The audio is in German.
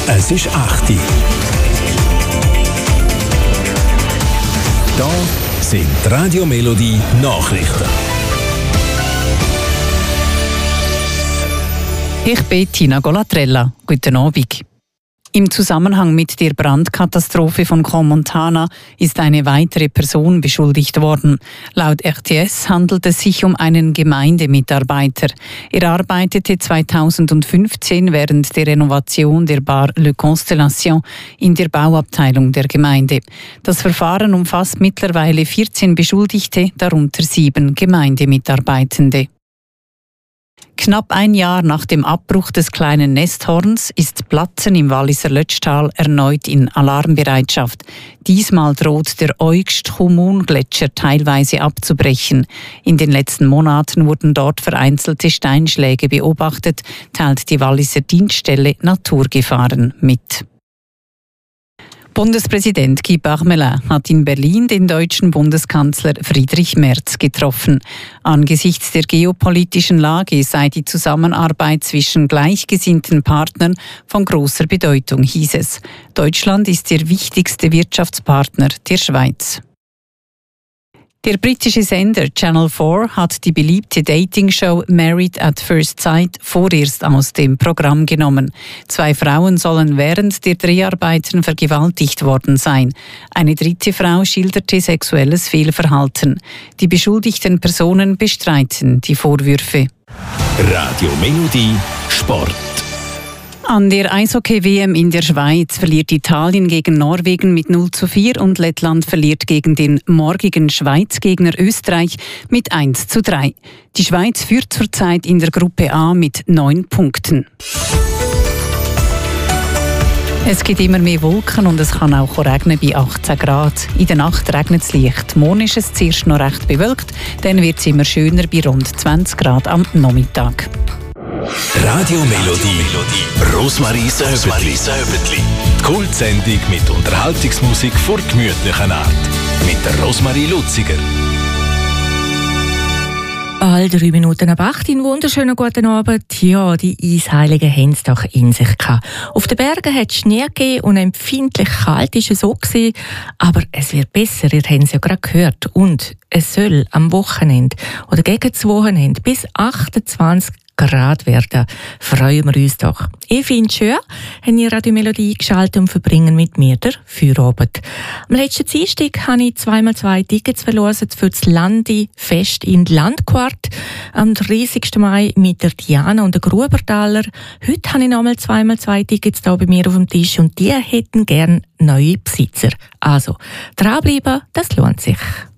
Es ist 8 Uhr. Da sind die Radio Melodie Nachrichten. Ich bin Tina Golatrella. Guten Abend. Im Zusammenhang mit der Brandkatastrophe von Crans-Montana ist eine weitere Person beschuldigt worden. Laut RTS handelt es sich um einen Gemeindemitarbeiter. Er arbeitete 2015 während der Renovation der Bar Le Constellation in der Bauabteilung der Gemeinde. Das Verfahren umfasst mittlerweile 14 Beschuldigte, darunter 7 Gemeindemitarbeitende. Knapp ein Jahr nach dem Abbruch des kleinen Nesthorns ist Platzen im Walliser Lötschtal erneut in Alarmbereitschaft. Diesmal droht der Eugst-Chummun-Gletscher teilweise abzubrechen. In den letzten Monaten wurden dort vereinzelte Steinschläge beobachtet, teilt die Walliser Dienststelle Naturgefahren mit. Bundespräsident Guy Parmelin hat in Berlin den deutschen Bundeskanzler Friedrich Merz getroffen. Angesichts der geopolitischen Lage sei die Zusammenarbeit zwischen gleichgesinnten Partnern von großer Bedeutung, hieß es. Deutschland ist der wichtigste Wirtschaftspartner der Schweiz. Der britische Sender Channel 4 hat die beliebte Dating-Show Married at First Sight vorerst aus dem Programm genommen. 2 Frauen sollen während der Dreharbeiten vergewaltigt worden sein. Eine dritte Frau schilderte sexuelles Fehlverhalten. Die beschuldigten Personen bestreiten die Vorwürfe. Radio Melodie Sport. An der Eishockey-WM in der Schweiz verliert Italien gegen Norwegen mit 0:4 und Lettland verliert gegen den morgigen Schweiz-Gegner Österreich mit 1:3. Die Schweiz führt zurzeit in der Gruppe A mit 9 Punkten. Es gibt immer mehr Wolken und es kann auch regnen bei 18 Grad. In der Nacht regnet es leicht. Morgen ist es zuerst noch recht bewölkt, dann wird es immer schöner bei rund 20 Grad am Nachmittag. Radio Melodie Rosmarie Säubertli. Die Kultsendung mit Unterhaltungsmusik vor gemütlichen Art. Mit der Rosmarie Luziger. Bald 3 Minuten ab 8 in wunderschönen guten Abend. Ja, die Eisheiligen haben es doch in sich gehabt. Auf den Bergen hat es Schnee gegeben und empfindlich kalt war es so gewesen. Aber es wird besser, ihr habt es ja gerade gehört. Und es soll am Wochenende oder gegen das Wochenende bis 28 Grad werden. Freuen wir uns doch. Ich finde es schön, haben ihr Radio Melodie eingeschaltet und verbringen mit mir den Feierabend. Am letzten Dienstag habe ich 2x2 Tickets verlosen für das Landi-Fest in Landquart. Am 30. Mai mit der Diana und der Grubertaler. Heute habe ich nochmal 2x2 Tickets hier bei mir auf dem Tisch und die hätten gern neue Besitzer. Also, dranbleiben, das lohnt sich.